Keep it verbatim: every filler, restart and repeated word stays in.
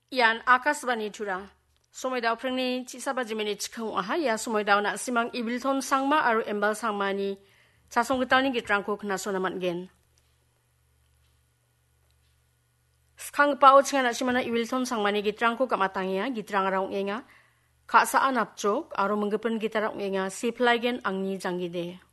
Yan akasbani tura. Somoi daw prengni chisaba jimeni chikang aha ya somoi daw na simang ibilton sangma aru embal sangma ni chasong gitalni gitrangko knaso naman gen. Skang pao chinga na simana ibilton sangma ni gitrangko kamatangia gitrang raung enga ka saan apchok aru menggepen gitarang enga siplai gen angni janggide.